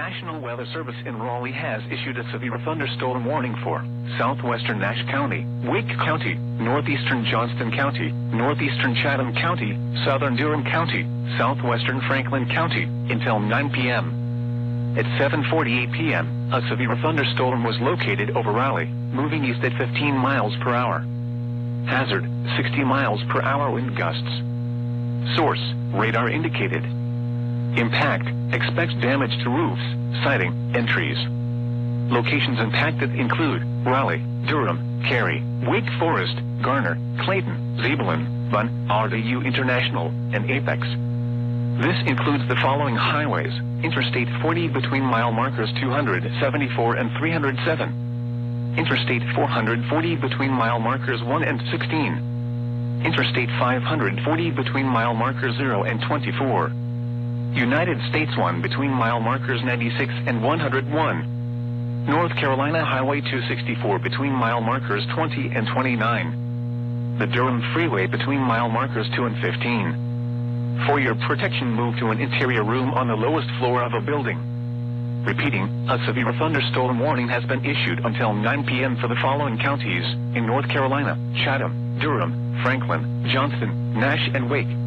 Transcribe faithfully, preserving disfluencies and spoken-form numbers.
National Weather Service in Raleigh has issued a severe thunderstorm warning for southwestern Nash County, Wake County, northeastern Johnston County, northeastern Chatham County, southern Durham County, southwestern Franklin County, until nine p m At seven forty-eight p m, a severe thunderstorm was located over Raleigh, moving east at fifteen miles per hour. Hazard, sixty miles per hour wind gusts. Source, radar indicated. Impact, expects damage to roofs, siding, and trees. Locations impacted include Raleigh, Durham, Cary, Wake Forest, Garner, Clayton, Zebulon, Bunn, R D U International, and Apex. This includes the following highways: Interstate forty between mile markers two hundred seventy-four and three hundred seven. Interstate four hundred forty between mile markers one and sixteen. Interstate five hundred forty between mile markers zero and twenty-four. United States one between mile markers ninety-six and one hundred one. North Carolina Highway two sixty-four between mile markers twenty and twenty-nine. The Durham Freeway between mile markers two and fifteen. For your protection, move to an interior room on the lowest floor of a building. Repeating, a severe thunderstorm warning has been issued until nine p m for the following counties in North Carolina: Chatham, Durham, Franklin, Johnston, Nash, and Wake.